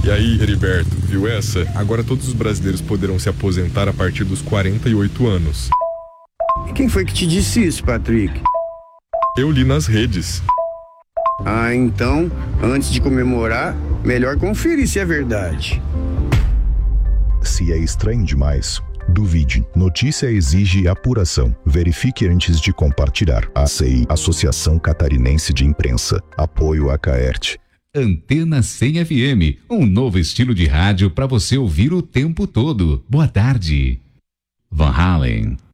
E aí, Heriberto, viu essa? Agora todos os brasileiros poderão se aposentar a partir dos 48 anos. E quem foi que te disse isso, Patrick? Eu li nas redes. Ah, então, antes de comemorar, melhor conferir se é verdade. Se é estranho demais, duvide. Notícia exige apuração. Verifique antes de compartilhar. ACI, Associação Catarinense de Imprensa. Apoio a Caerte. Antena 100 FM, um novo estilo de rádio para você ouvir o tempo todo. Boa tarde. Van Halen.